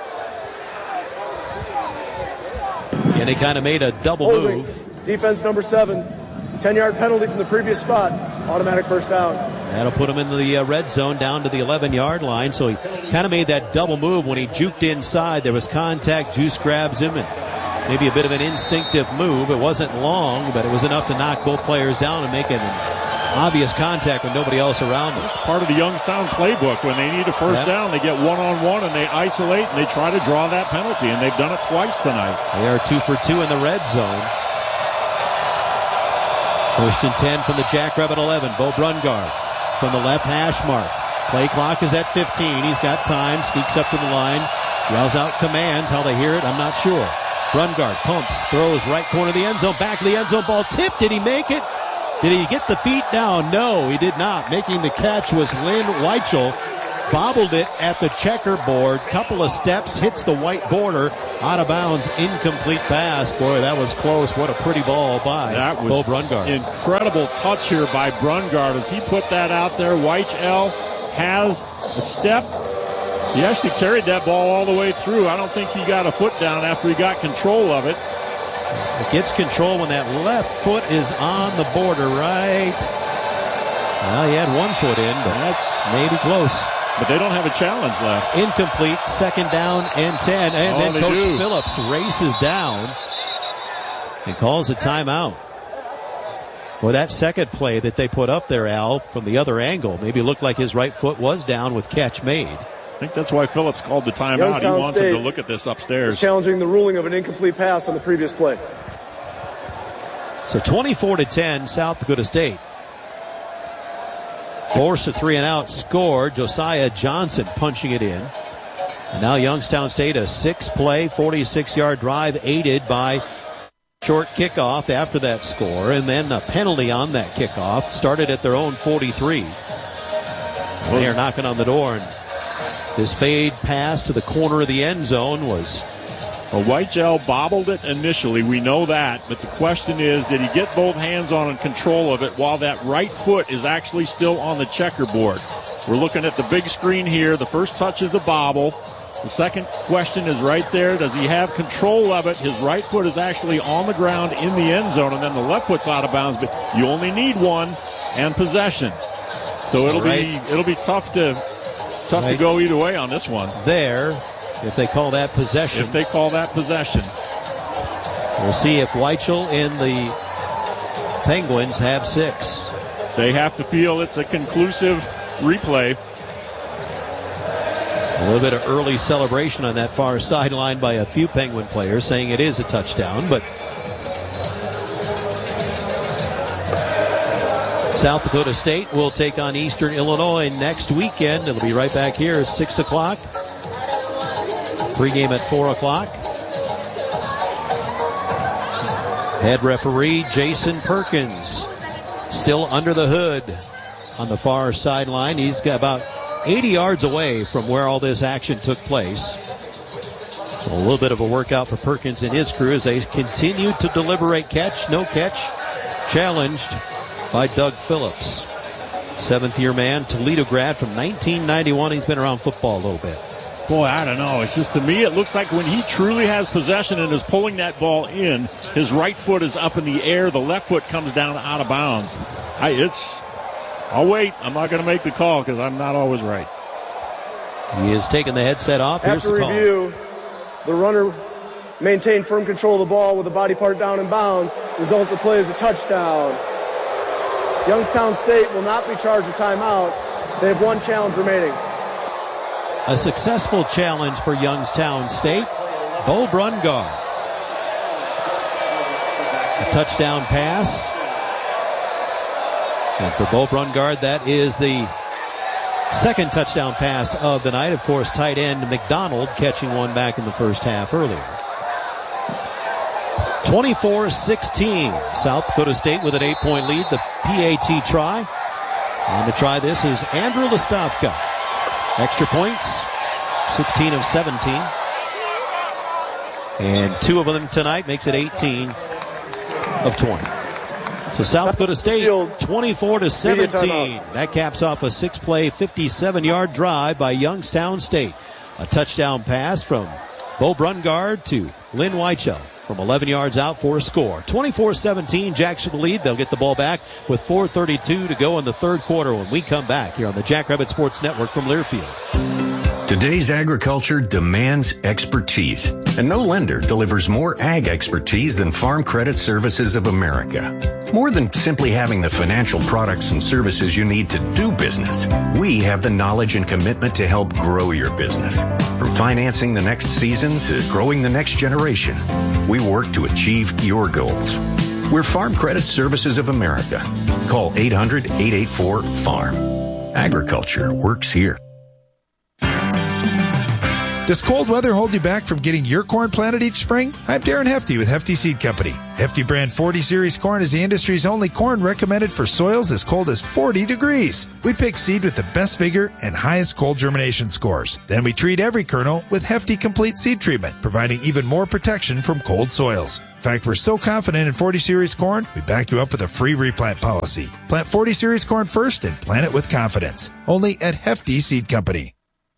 Speaker 6: And they kind of made a double
Speaker 16: holding.
Speaker 6: move.
Speaker 16: Defense number 7. 10-yard penalty from the previous spot. Automatic 1st down.
Speaker 6: That'll put him in the red zone down to the 11-yard line. So he kind of made that double move when he juked inside. There was contact. Juice grabs him and maybe a bit of an instinctive move. It wasn't long, but it was enough to knock both players down and make an obvious contact with nobody else around them.
Speaker 15: It's part of the Youngstown playbook. When they need a first down, they get one-on-one and they isolate and they try to draw that penalty, and they've done it twice tonight.
Speaker 6: They are 2 for 2 in the red zone. 1st and 10 from the Jackrabbit 11. Bo Brungard from the left hash mark. Play clock is at 15. He's got time, sneaks up to the line, yells out commands. How they hear it, I'm not sure. Brungard pumps, throws right corner of the end zone, back of the end zone, ball tipped. Did he make it? Did he get the feet down? No, he did not. Making the catch was Lynn Weichel. Bobbled it at the checkerboard. Couple of steps, hits the white border. Out of bounds, incomplete pass. Boy, that was close. What a pretty ball by Bo Brungard.
Speaker 15: Incredible touch here by Brungard as he put that out there. Weichel has a step. He actually carried that ball all the way through. I don't think he got a foot down after he got control of it.
Speaker 6: It gets control when that left foot is on the border, right? Well, he had 1 foot in, but that's maybe close.
Speaker 15: But they don't have a challenge left.
Speaker 6: Incomplete, 2nd down and 10. And then Coach Phillips races down and calls a timeout. Well, that second play that they put up there, Al, from the other angle, maybe looked like his right foot was down with catch made.
Speaker 15: I think that's why Phillips called the timeout. He wants him to look at this upstairs.
Speaker 16: Challenging the ruling of an incomplete pass on the previous play.
Speaker 6: So 24-10, South Dakota State. Force a 3-and-out score. Josiah Johnson punching it in. And now Youngstown State, a 6-play, 46-yard drive aided by short kickoff after that score. And then a penalty on that kickoff. Started at their own 43. They are knocking on the door. And this fade pass to the corner of the end zone was...
Speaker 15: Well, Weichel bobbled it initially. We know that. But the question is, did he get both hands on and control of it while that right foot is actually still on the checkerboard? We're looking at the big screen here. The first touch is the bobble. The second question is right there. Does he have control of it? His right foot is actually on the ground in the end zone, and then the left foot's out of bounds. But you only need one and possession. So it'll be tough to go either way on this one.
Speaker 6: If they call that possession.
Speaker 15: If they call that possession.
Speaker 6: We'll see if Weichel and the Penguins have 6.
Speaker 15: They have to feel it's a conclusive replay.
Speaker 6: A little bit of early celebration on that far sideline by a few Penguin players saying it is a touchdown, but South Dakota State will take on Eastern Illinois next weekend. It'll be right back here at 6 o'clock. Pregame at 4 o'clock. Head referee Jason Perkins still under the hood on the far sideline. He's got about 80 yards away from where all this action took place. So a little bit of a workout for Perkins and his crew as they continue to deliberate catch, no catch, challenged by Doug Phillips. 7th-year man, Toledo grad from 1991. He's been around football a little bit.
Speaker 15: Boy, I don't know. It's just, to me, it looks like when he truly has possession and is pulling that ball in, his right foot is up in the air. The left foot comes down out of bounds. I'll wait. I'm not going to make the call because I'm not always right.
Speaker 6: He is taking the headset off. Here's the call.
Speaker 16: After review, the runner maintained firm control of the ball with the body part down in bounds. Result of the play is a touchdown. Youngstown State will not be charged a timeout. They have 1 challenge remaining.
Speaker 6: A successful challenge for Youngstown State. Bo Brungard. A touchdown pass. And for Bo Brungard, that is the second touchdown pass of the night. Of course, tight end McDonald catching one back in the first half earlier. 24-16. South Dakota State with an 8-point lead. The PAT try. On the try, this is Andrew Listowka. Extra points, 16 of 17. And 2 of them tonight makes it 18 of 20. So South Dakota State, 24-17. That caps off a 6-play, 57-yard drive by Youngstown State. A touchdown pass from Bo Brungard to Lynn Weichel from 11 yards out for a score. 24-17, Jacks with the lead. They'll get the ball back with 4:32 to go in the third quarter when we come back here on the Jackrabbit Sports Network from Learfield.
Speaker 5: Today's agriculture demands expertise, and no lender delivers more ag expertise than Farm Credit Services of America. More than simply having the financial products and services you need to do business, we have the knowledge and commitment to help grow your business. From financing the next season to growing the next generation, we work to achieve your goals. We're Farm Credit Services of America. Call 800-884-FARM. Agriculture works here.
Speaker 20: Does cold weather hold you back from getting your corn planted each spring? I'm Darren Hefty with Hefty Seed Company. Hefty brand 40 series corn is the industry's only corn recommended for soils as cold as 40 degrees. We pick seed with the best vigor and highest cold germination scores. Then we treat every kernel with Hefty Complete Seed Treatment, providing even more protection from cold soils. In fact, we're so confident in 40 series corn, we back you up with a free replant policy. Plant 40 series corn first and plant it with confidence. Only at Hefty Seed Company.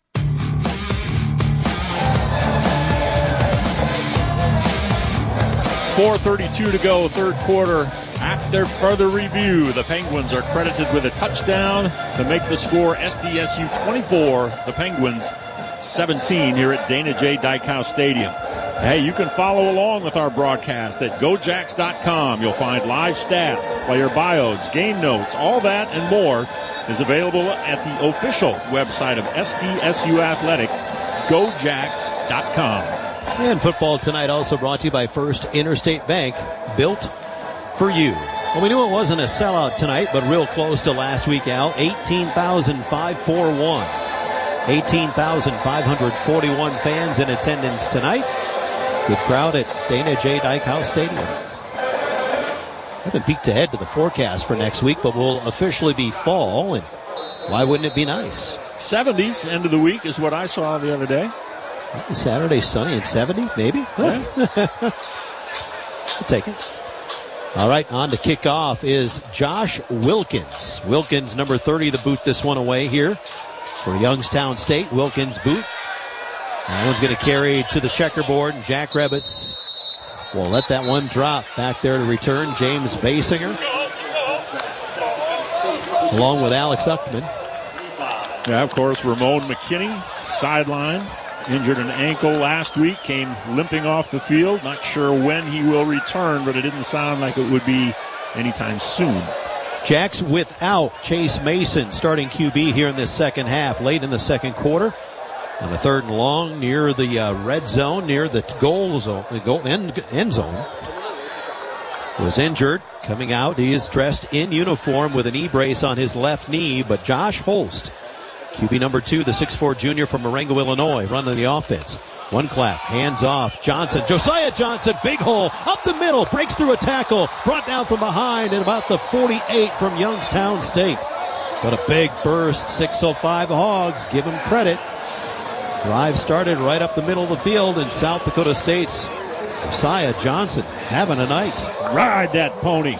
Speaker 15: 4:32 to go, third quarter. After further review, the Penguins are credited with a touchdown to make the score SDSU 24, the Penguins 17 here at Dana J. Dykhouse Stadium. Hey, you can follow along with our broadcast at GoJacks.com. You'll find live stats, player bios, game notes, all that and more is available at the official website of SDSU Athletics, GoJacks.com.
Speaker 6: And football tonight also brought to you by First Interstate Bank, built for you. Well, we knew it wasn't a sellout tonight, but real close to last week, Al. 18,541. 18,541 fans in attendance tonight. Good crowd at Dana J. Dykhouse Stadium. I haven't peeked ahead to the forecast for next week, but we'll officially be fall, and why wouldn't it be nice?
Speaker 15: 70s, end of the week, is what I saw the other day.
Speaker 6: Saturday, sunny and 70, maybe?
Speaker 15: Yeah.
Speaker 6: I'll take it. All right, on to kick off is Josh Wilkins. Wilkins, number 30, the boot this one away here for Youngstown State. Wilkins boot. That one's going to carry to the checkerboard, and Jackrabbits will let that one drop. Back there to return, James Basinger, along with Alex Uckman.
Speaker 15: Yeah, of course, Ramon McKinney, sideline. Injured an ankle last week, came limping off the field. Not sure when he will return, but it didn't sound like it would be anytime soon.
Speaker 6: Jacks without Chase Mason, starting QB here in this second half, late in the second quarter. On a third and long near the red zone, near the goal zone, the goal end zone. Was injured, coming out. He is dressed in uniform with a knee brace on his left knee, but Josh Holst, QB number 2, the 6'4 junior from Marengo, Illinois, running the offense. One clap, hands off. Johnson, Josiah Johnson, big hole, up the middle, breaks through a tackle, brought down from behind at about the 48 from Youngstown State. But a big burst, 6:05 Hogs, give him credit. Drive started right up the middle of the field, and South Dakota State's Josiah Johnson having a night.
Speaker 15: Ride that pony.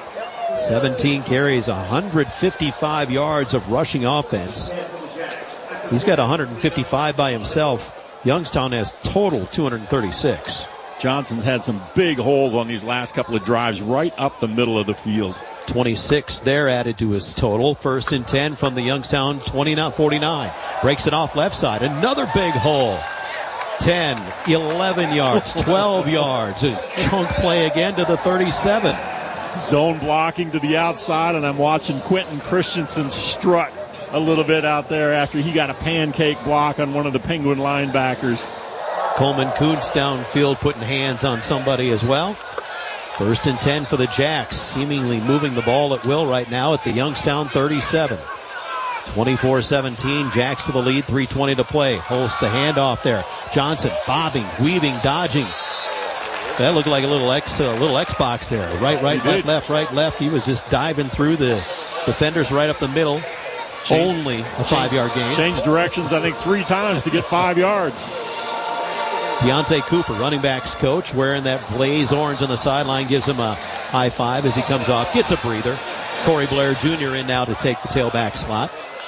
Speaker 6: 17 carries, 155 yards of rushing offense. He's got 155 by himself. Youngstown has total 236.
Speaker 15: Johnson's had some big holes on these last couple of drives right up the middle of the field.
Speaker 6: 26 there added to his total. First and 10 from the Youngstown 49. Breaks it off left side. Another big hole. 10, 11 yards, 12 yards. A chunk play again to the 37.
Speaker 15: Zone blocking to the outside, and I'm watching Quentin Christensen strut a little bit out there after he got a pancake block on one of the Penguin linebackers.
Speaker 6: Coleman Kuntz downfield putting hands on somebody as well. First and 10 for the Jacks, seemingly moving the ball at will right now at the Youngstown 37. 24-17, Jacks to the lead, 3:20 to play. Holst the handoff there. Johnson bobbing, weaving, dodging. That looked like a little Xbox there. Right, left, right, left. He was just diving through the defenders right up the middle. Only a 5-yard gain.
Speaker 15: Changed directions, I think, 3 times to get 5 yards.
Speaker 6: Deontay Cooper, running backs coach, wearing that blaze orange on the sideline, gives him a high five as he comes off. Gets a breather. Corey Blair Jr. in now to take the tailback slot.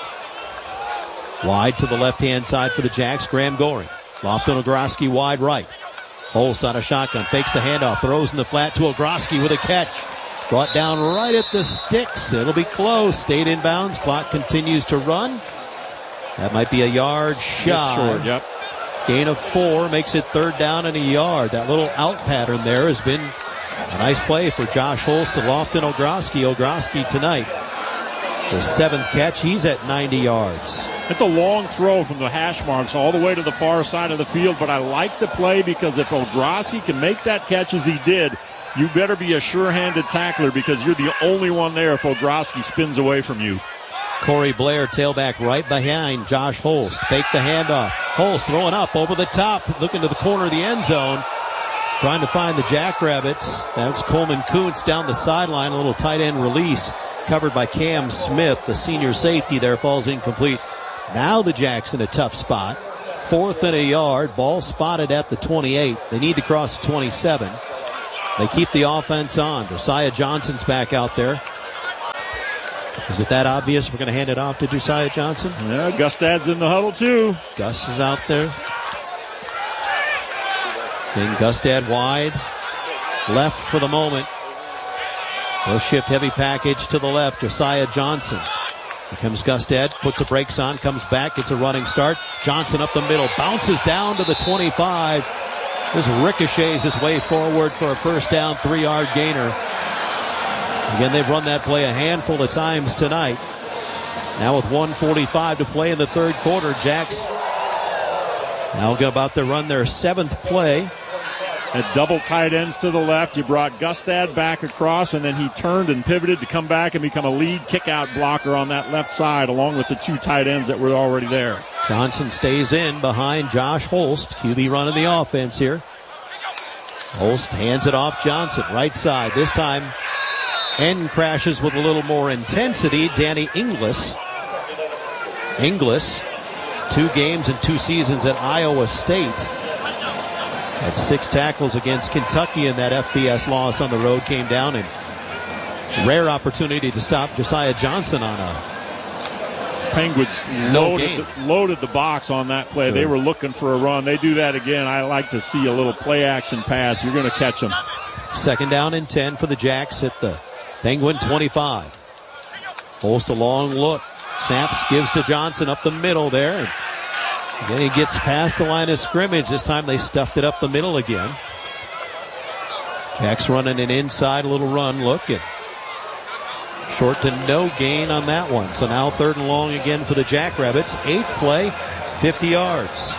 Speaker 6: Wide to the left-hand side for the Jacks, Graham Goring. Lofton Ogroski wide right. Holst on a shotgun, fakes the handoff, throws in the flat to Ogroski with a catch. Brought down right at the sticks. It'll be close. Stayed in bounds. Clock continues to run. That might be a yard shy.
Speaker 15: Short, yep.
Speaker 6: Gain of 4 makes it 3rd down and a yard. That little out pattern there has been a nice play for Josh Holst to Lofton Ogroski. Ogroski tonight, the 7th catch. He's at 90 yards.
Speaker 15: It's a long throw from the hash marks all the way to the far side of the field, but I like the play because if Ogroski can make that catch as he did, you better be a sure-handed tackler because you're the only one there if Ogroski spins away from you.
Speaker 6: Corey Blair, tailback right behind Josh Holst. Fake the handoff. Holst throwing up over the top, looking to the corner of the end zone. Trying to find the Jackrabbits. That's Coleman Kuntz down the sideline. A little tight end release covered by Cam Smith. The senior safety there falls incomplete. Now the Jacks in a tough spot. 4th and a yard. Ball spotted at the 28. They need to cross the 27. They keep the offense on. Josiah Johnson's back out there. Is it that obvious? We're going to hand it off to Josiah Johnson.
Speaker 15: Yeah, Gustad's in the huddle too.
Speaker 6: Gus is out there. King Gustad wide. Left for the moment. They'll shift heavy package to the left. Josiah Johnson. Here comes Gustad. Puts the brakes on. Comes back. Gets a running start. Johnson up the middle. Bounces down to the 25. Just ricochets his way forward for a 1st down, 3-yard gainer. Again, they've run that play a handful of times tonight. Now with 1:45 to play in the 3rd quarter, Jacks now about to run their 7th play.
Speaker 15: At double tight ends to the left, you brought Gustad back across, and then he turned and pivoted to come back and become a lead kick-out blocker on that left side, along with the 2 tight ends that were already there.
Speaker 6: Johnson stays in behind Josh Holst. QB running the offense here. Holst hands it off Johnson, right side. This time, end crashes with a little more intensity. Danny Inglis. Inglis, 2 games and 2 seasons at Iowa State. Had 6 tackles against Kentucky in that FBS loss on the road. Came down and rare opportunity to stop Josiah Johnson on a
Speaker 15: Penguins loaded the box on that play. Sure. They were looking for a run. They do that again. I like to see a little play action pass. You're going to catch them.
Speaker 6: 2nd down and 10 for the Jacks at the Penguin 25. Holst a long look. Snaps, gives to Johnson up the middle there. And then he gets past the line of scrimmage. This time they stuffed it up the middle again. Jacks running an inside little run look. And short to no gain on that one. So now 3rd and long again for the Jackrabbits. 8th play, 50 yards.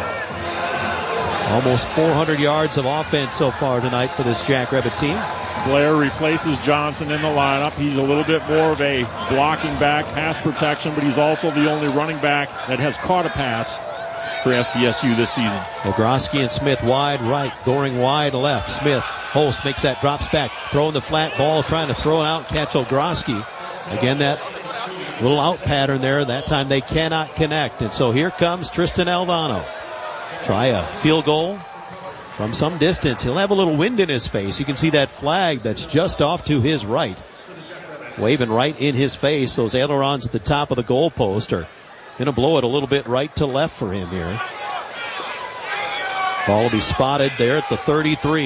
Speaker 6: Almost 400 yards of offense so far tonight for this Jackrabbit team.
Speaker 15: Blair replaces Johnson in the lineup. He's a little bit more of a blocking back, pass protection, but he's also the only running back that has caught a pass for SDSU this season.
Speaker 6: Ogroski and Smith wide right, Goring wide left. Smith, Holst makes that, drops back, throwing the flat ball, trying to throw it out and catch Ogroski. Again, that little out pattern there. That time they cannot connect. And so here comes Tristan Alvano. Try a field goal from some distance. He'll have a little wind in his face. You can see that flag that's just off to his right, waving right in his face. Those ailerons at the top of the goalpost are going to blow it a little bit right to left for him here. Ball will be spotted there at the 33.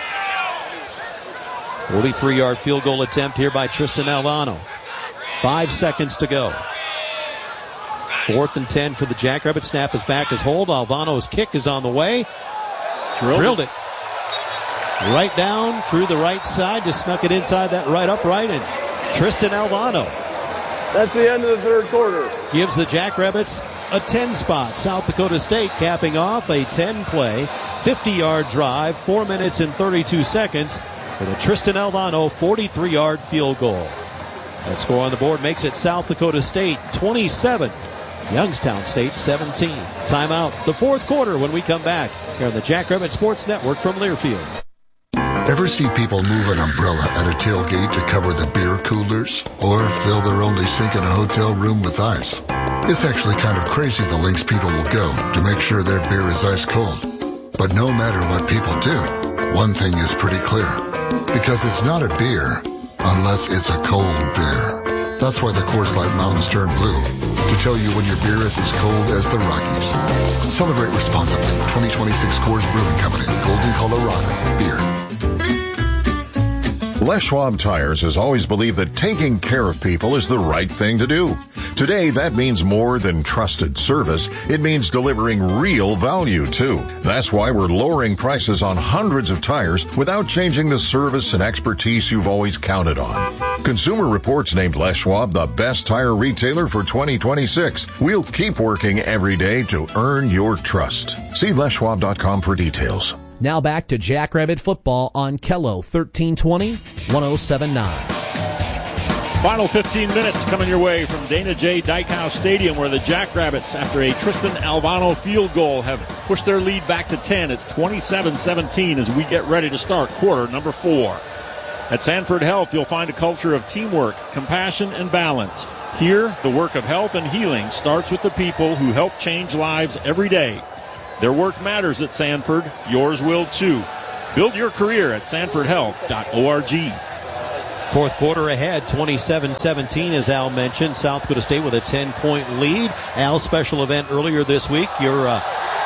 Speaker 6: 43-yard field goal attempt here by Tristan Alvano. 5 seconds to go. 4th and 10 for the Jackrabbits. Snap is back as hold. Alvano's kick is on the way. Drilled it. Right down through the right side. Just snuck it inside that right upright. And Tristan Alvano.
Speaker 16: That's the end of the 3rd quarter.
Speaker 6: Gives the Jackrabbits a 10 spot. South Dakota State capping off a 10-play, 50-yard drive, 4 minutes and 32 seconds with a Tristan Alvano 43-yard field goal. That score on the board makes it South Dakota State 27, Youngstown State 17. Timeout, the 4th quarter when we come back here on the Jackrabbit Sports Network from Learfield.
Speaker 21: Ever see people move an umbrella at a tailgate to cover the beer coolers? Or fill their only sink in a hotel room with ice? It's actually kind of crazy the lengths people will go to make sure their beer is ice cold. But no matter what people do, one thing is pretty clear. Because it's not a beer unless it's a cold beer. That's why the Coors Light mountains turn blue, to tell you when your beer is as cold as the Rockies. Celebrate responsibly. 2026 Coors Brewing Company, Golden, Colorado. Beer.
Speaker 1: Les Schwab Tires has always believed that taking care of people is the right thing to do. Today, that means more than trusted service. It means delivering real value, too. That's why we're lowering prices on hundreds of tires without changing the service and expertise you've always counted on. Consumer Reports named Les Schwab the best tire retailer for 2026. We'll keep working every day to earn your trust. See leschwab.com for details.
Speaker 14: Now back to Jackrabbit football on Kello 1320, 1079.
Speaker 15: Final 15 minutes coming your way from Dana J. Dykhouse Stadium, where the Jackrabbits, after a Tristan Alvano field goal, have pushed their lead back to 10. It's 27-17 as we get ready to start quarter number 4. At Sanford Health, you'll find a culture of teamwork, compassion, and balance. Here, the work of health and healing starts with the people who help change lives every day. Their work matters at Sanford. Yours will, too. Build your career at sanfordhealth.org.
Speaker 6: Fourth quarter ahead, 27-17, as Al mentioned. South Dakota State with a 10-point lead. Al's special event earlier this week. Your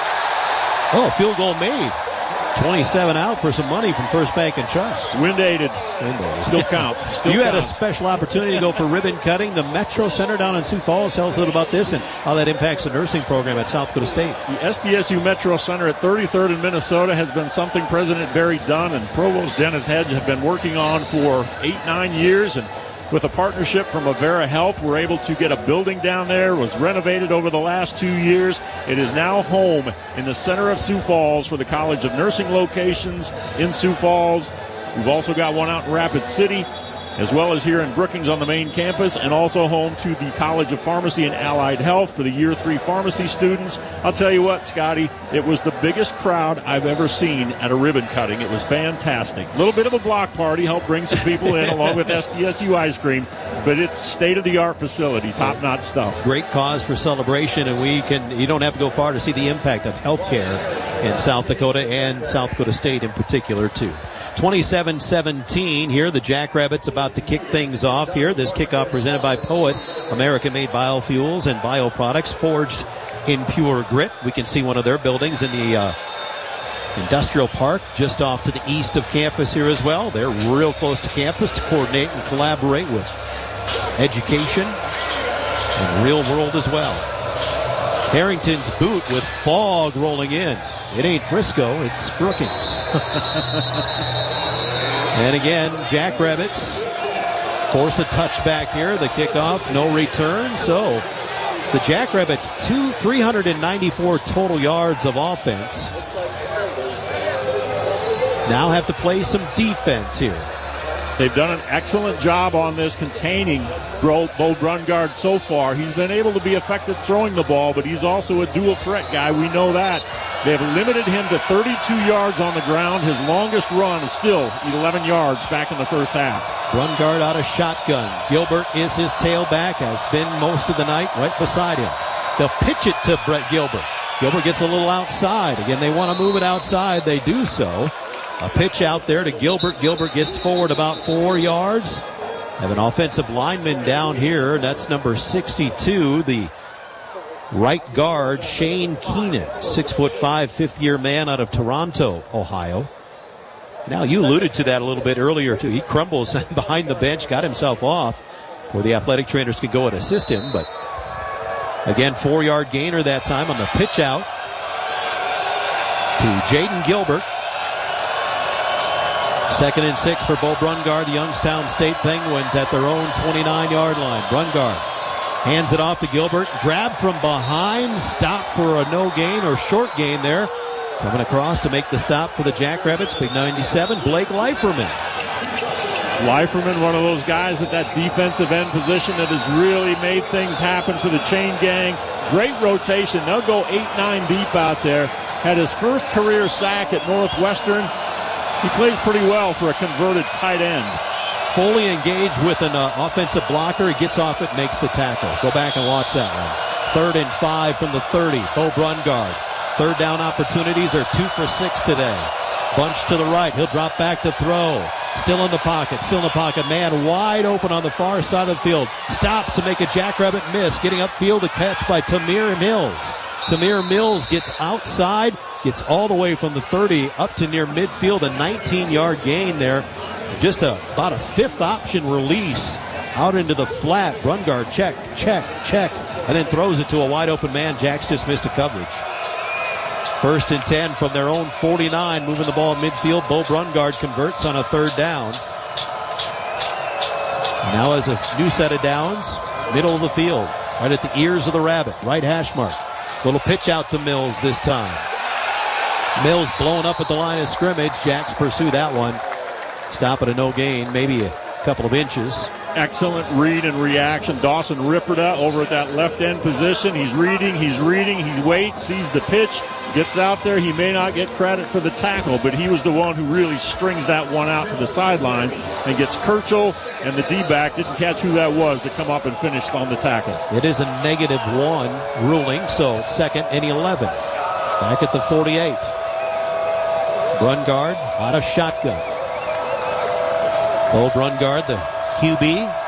Speaker 6: field goal made. 27 out for some money from First Bank and Trust.
Speaker 15: Wind aided. Still counts.
Speaker 6: You had a special opportunity to go for ribbon cutting. The Metro Center down in Sioux Falls. Tell us a little about this and how that impacts the nursing program at South Dakota State.
Speaker 15: The SDSU Metro Center at 33rd in Minnesota has been something President Barry Dunn and Provost Dennis Hedge have been working on for 8-9 years. And with a partnership from Avera Health, we're able to get a building down there. It was renovated over the last 2 years. It is now home in the center of Sioux Falls for the College of Nursing locations in Sioux Falls. We've also got one out in Rapid City, as well as here in Brookings on the main campus, and also home to the College of Pharmacy and Allied Health for the Year 3 pharmacy students. I'll tell you what, Scotty, it was the biggest crowd I've ever seen at a ribbon cutting. It was fantastic. A little bit of a block party, helped bring some people in along with SDSU ice cream, but it's state-of-the-art facility, top-notch stuff.
Speaker 6: Great cause for celebration, and you don't have to go far to see the impact of healthcare in South Dakota and South Dakota State in particular, too. 27-17 here. The Jackrabbits about to kick things off here. This kickoff presented by Poet, American-made biofuels and bioproducts forged in pure grit. We can see one of their buildings in the industrial park just off to the east of campus here as well. They're real close to campus to coordinate and collaborate with education and real world as well. Harrington's boot with fog rolling in. It ain't Frisco, it's Brookings. And again, Jackrabbits force a touchback here. The kickoff, no return. So the Jackrabbits, 394 total yards of offense. Now have to play some defense here.
Speaker 15: They've done an excellent job on this containing Bo Brungard so far. He's been able to be effective throwing the ball, but he's also a dual threat guy. We know that. They've limited him to 32 yards on the ground. His longest run is still 11 yards back in the first half.
Speaker 6: Brungard out of shotgun. Gilbert is his tailback, has been most of the night right beside him. They'll pitch it to Brett Gilbert. Gilbert gets a little outside. Again, they want to move it outside. They do so. A pitch out there to Gilbert. Gilbert gets forward about 4 yards. Have an offensive lineman down here. That's number 62, the right guard, Shane Keenan, 6'5", fifth-year man out of Toronto, Ohio. Now, you alluded to that a little bit earlier, too. He crumbles behind the bench, got himself off where the athletic trainers could go and assist him. But, again, 4-yard gainer that time on the pitch out to Jaden Gilbert. 2nd and 6 for Bo Brungard. The Youngstown State Penguins at their own 29-yard line. Brungard hands it off to Gilbert. Grab from behind. Stop for a no gain or short gain there. Coming across to make the stop for the Jackrabbits. Big 97, Blake Leiferman.
Speaker 15: Leiferman, one of those guys at that defensive end position that has really made things happen for the chain gang. Great rotation. They'll go 8-9 deep out there. Had his first career sack at Northwestern. He plays pretty well for a converted tight end.
Speaker 6: Fully engaged with an offensive blocker. He gets off it, makes the tackle. Go back and watch that one. 3rd and 5 from the 30. Bo Brungard. Third down opportunities are 2 for 6 today. Bunch to the right. He'll drop back to throw. Still in the pocket. Man wide open on the far side of the field. Stops to make a Jackrabbit miss. Getting upfield, a catch by Tamir Mills. Tamir Mills gets outside, gets all the way from the 30 up to near midfield, a 19-yard gain there. Just about a fifth option release out into the flat. Brungard check, and then throws it to a wide open man. Jacks just missed a coverage. 1st and 10 from their own 49, moving the ball midfield. Bo Brungard converts on a 3rd down. Now has a new set of downs, middle of the field, right at the ears of the rabbit, right hash mark. Little pitch out to Mills this time. Mills blown up at the line of scrimmage. Jacks pursue that one. Stop at a no gain, maybe a couple of inches.
Speaker 15: Excellent read and reaction. Dawson Ripperda over at that left end position. He's reading, he waits, sees the pitch, gets out there. He may not get credit for the tackle, but he was the one who really strings that one out to the sidelines and gets Kirchhoff and the D-back, didn't catch who that was, to come up and finish on the tackle.
Speaker 6: It is a -1 ruling, so 2nd and 11. Back at the 48. Brungard out of shotgun. Bo Brungard, the QB,